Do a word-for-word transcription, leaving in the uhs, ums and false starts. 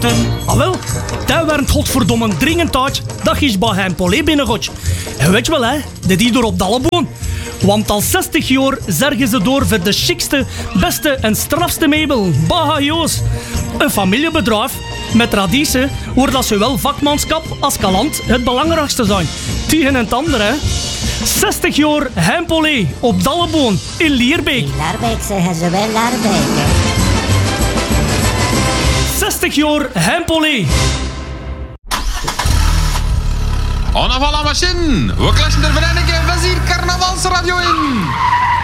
Ah wel, daar werd godverdomme dringend uit dat je bij hem Polé binnengooit. En weet je wel hè, dat die door op Dalleboon. Want al zestig jaar zorgen ze door voor de chicste, beste en strafste meubel. Bah Joos. Een familiebedrijf met traditie waar dat zowel vakmanschap als kalant het belangrijkste zijn. Tegen het andere hè. zestig jaar Hempolé op Dalleboon in Lierbeek. In Laarbeek zeggen ze wel Laarbeek, hè. zestig jaar Hempolé. On a la machine. We klatschen er vereniging van hier carnavalsradio in.